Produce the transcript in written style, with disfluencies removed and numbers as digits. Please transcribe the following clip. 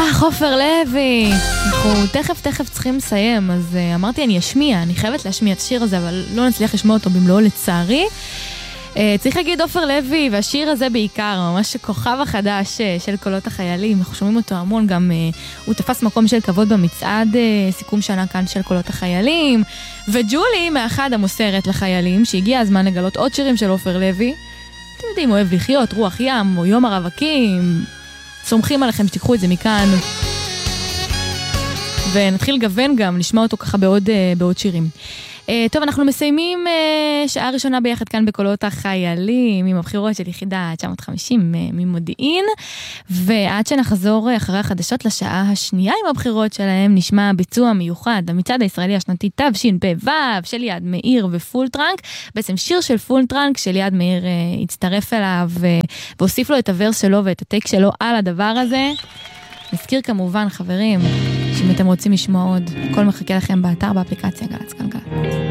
עופר לוי, אנחנו תכף צריכים לסיים, אז אמרתי אני חייבת להשמיע את השיר הזה, אבל לא נצליח לשמוע אותו במלואו לצערי. צריך להגיד עופר לוי, והשיר הזה בעיקר, ממש כוכב החדש של קולות החיילים, אנחנו שומעים אותו המון, גם הוא תפס מקום של כבוד במצעד סיכום שנה כאן של קולות החיילים, וג'ולי מאחד המוסרת לחיילים, שהגיע הזמן לגלות עוד שירים של עופר לוי, אתם יודעים, אוהב לחיות, רוח ים, או יום הרווקים, סומכים עליכם שתיקחו את זה מכאן, ונתחיל לגוון גם, נשמע אותו ככה בעוד שירים. טוב, אנחנו מסיימים שעה ראשונה ביחד כאן בקולות החיילים, עם הבחירות של יחידה 950 ממודיעין, ועד שנחזור אחרי החדשות לשעה השנייה עם הבחירות שלהם, נשמע ביצוע מיוחד למצעד הישראלי השנתי תשפ"ו של ליעד מאיר ופולטרנק, בעצם שיר של פולטרנק שליעד מאיר הצטרף אליו והוסיף לו את הוורס שלו ואת הטייק שלו על הדבר הזה. נזכיר כמובן, חברים, שאם אתם רוצים לשמוע עוד, הכל מחכה לכם באתר, באפליקציה גל"צ גלגלצ.